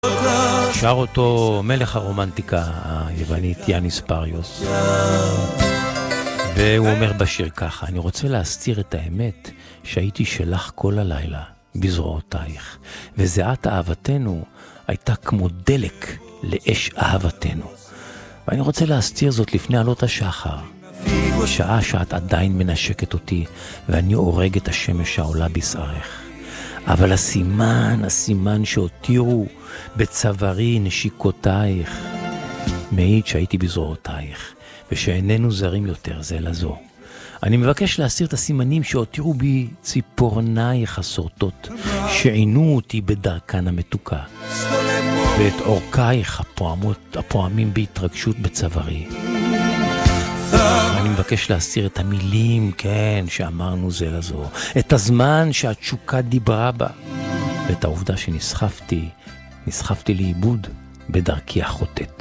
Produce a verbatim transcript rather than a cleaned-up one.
שר אותו מלך הרומנטיקה היוונית יאניס פריוס, והוא אומר בשיר ככה: אני רוצה להסתיר את האמת שהייתי שלך כל הלילה בזרועותייך, וזיעת אהבתנו הייתה כמו דלק לאש אהבתנו, ואני רוצה להסתיר זאת לפני עלות השחר, שעה שאת עדיין מנשקת אותי ואני אורג את השמש העולה בשערך. אבל הסימן, הסימן שהותירו בצווארי נשיקותייך מעיד שהייתי בזרועותייך ושאיננו זרים יותר זה לזו. אני מבקש להסיר את הסימנים שהותירו בי ציפורנייך הסורטות שעינו אותי בדרכן המתוקה, ואת אורכייך הפועמות, הפועמים בהתרגשות בצווארי. אני מבקש להסיר את המילים, כן, שאמרנו זה לזו, את הזמן שהתשוקה דיברה בה, ואת העובדה שנסחפתי, נסחפתי לאיבוד בדרכי החוטאת.